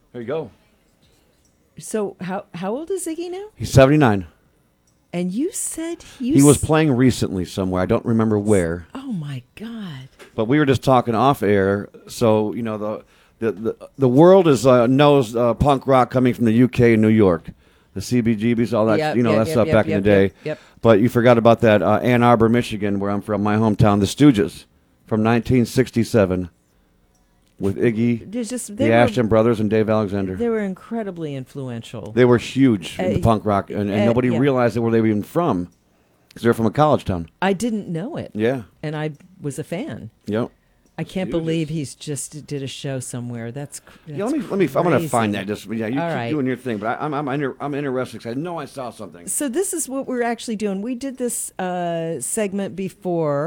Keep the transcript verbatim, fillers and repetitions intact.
There you go. So how how old is Ziggy now? He's seventy-nine. And you said you He was s- playing recently somewhere. I don't remember where. Oh my God. But we were just talking off air. So, you know, the the, the, the world is uh, knows uh, punk rock coming from the U K and New York. The C B G Bs, all that, Yep, you know, yep, that yep, stuff yep, back yep, in the day. yep, yep. But you forgot about that uh, Ann Arbor, Michigan, where I'm from, my hometown, the Stooges from nineteen sixty-seven with Iggy, There's just they the were, Ashton Brothers, and Dave Alexander. They were incredibly influential. They were huge in the Uh, punk rock, and, and uh, nobody yeah. realized where they were even from because they're from a college town. I didn't know it. Yeah. And I was a fan. Yep. I can't Stooges. believe he's just did a show somewhere. That's, cr- that's Yeah, let me let me. I'm gonna crazy. find that. Just yeah, you All keep right. doing your thing, but I, I'm I'm inter, I'm interested 'cause I know I saw something. So this is what we're actually doing. We did this uh, segment before.